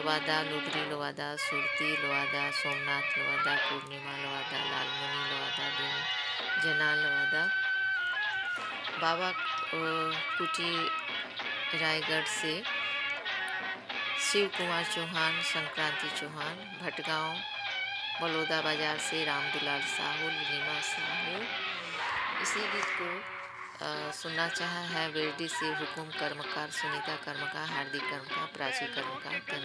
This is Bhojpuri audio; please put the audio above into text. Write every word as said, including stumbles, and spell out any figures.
लोवादा, लुधरी लोवादा, सुरती लोवादा, सोमनाथ लोवादा, पूर्णिमा लोवादा, लालमुनि लोवादा, दिन जना लोवादा। बाबा कुटी रायगढ़ से शिव कुमार चौहान, संक्रांति चौहान। भटगांव बलौदा बाजार से रामदुलाल साहू, नीमा साहू। इसी गीत को आ, सुनना चाहा है बेरडी से हुकुम कर्मकार, सुनीता कर्मकार, हार्दिक कर्मकार, प्राची कर्मकार।